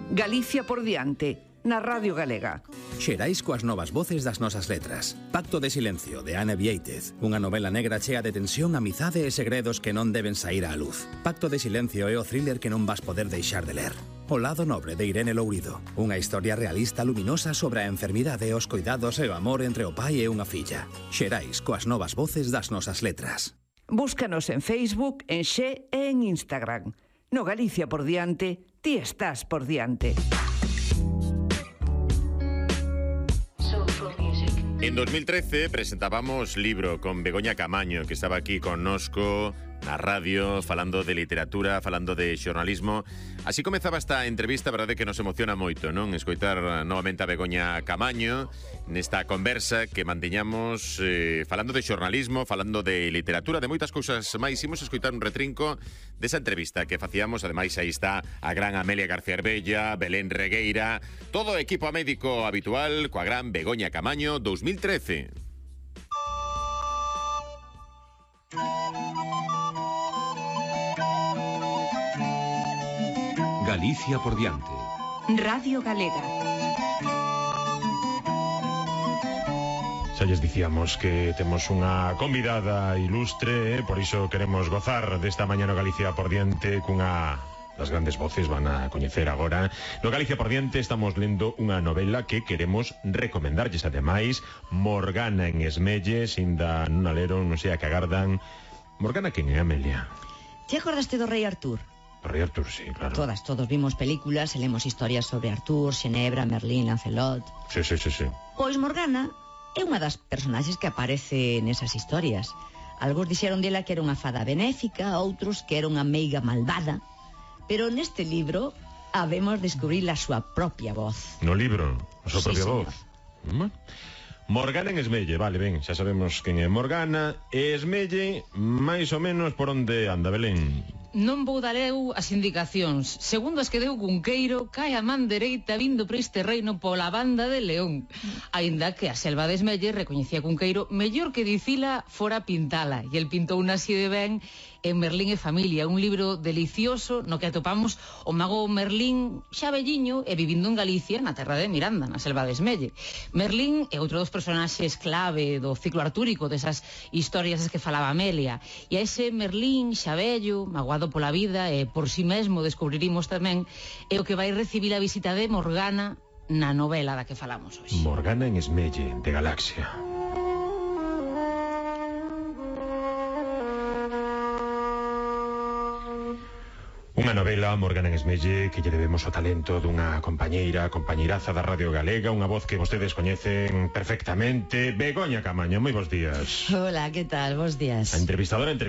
Galicia por diante, na Radio Galega. Xerais coas novas voces das nosas letras. Pacto de silencio, de Ana Viéitez. Unha novela negra chea de tensión, amizade e segredos que non deben saír á luz. Pacto de silencio é o thriller que non vas poder deixar de ler. O lado nobre, de Irene Lourido. Unha historia realista luminosa sobre a enfermidade, os cuidados e o amor entre o pai e unha filla. Xerais coas novas voces das nosas letras. Búscanos en Facebook, en Xe e en Instagram. No Galicia por diante, ti estás por diante. En 2013 presentábamos libro con Begoña Camaño, que estaba aquí connosco na radio, falando de literatura, falando de xornalismo. Así comezaba esta entrevista, a verdade que nos emociona moito, non? Escoitar novamente a Begoña Camaño nesta conversa que mantiñamos falando de xornalismo, falando de literatura, de moitas cousas máis. Imos escoitar un retrinco desa entrevista que facíamos. Ademais, aí está a gran Amelia García Arbella, Belén Regueira, todo o equipo médico habitual coa gran Begoña Camaño 2013. Galicia por diante. Radio Galega. Xa lles dicíamos que temos unha convidada ilustre, por iso queremos gozar desta mañá no Galicia por diante cunha das grandes voces van a coñecer agora. No Galicia por diante estamos lendo unha novela que queremos recomendarlles, ademais, Morgana en Esmelles, inda non a leron, non sei a que agardan. Morgana, quen é, Amelia? Te acordaste do rei Artur? O rei Artur, sí, claro. Todos vimos películas e lemos historias sobre Artur, Xenebra, Merlín, Lancelot. Sí. Pois Morgana é unha das personaxes que aparece nesas historias. Algúns dixeron dela que era unha fada benéfica, outros que era unha meiga malvada. Pero neste libro habemos descubrir a súa propia voz. No libro? A súa propia señor. voz? Morgana en Esmelle, vale, ben, xa sabemos quen é Morgana. E Esmelle, máis ou menos por onde anda, Belén? Non vou dar eu as indicacións. Segundo as que deu Cunqueiro, cae a man dereita vindo para este reino pola banda de León. Aínda que a selva de Esmelle recoñecía Cunqueiro mellor que dicila fora pintala. E el pintou así de ben en Merlín e familia, un libro delicioso no que atopamos o mago Merlín xa velliño e vivindo en Galicia, na terra de Miranda, na selva de Esmelle. Merlín é outro dos personaxes clave do ciclo artúrico, desas historias que falaba Amelia. E a ese Merlín xa vello, magoado pola vida e por si mesmo descubririmos tamén, é o que vai recibir a visita de Morgana na novela da que falamos hoxe. Morgana en Esmelle, de Galaxia. Unha novela, Morgana en Esmelle, que lle debemos o talento dunha compañeiraza da Radio Galega, unha voz que vostedes coñecen perfectamente. Begoña Camaño, moi bons días. Hola, que tal? Bos días. A entrevistadora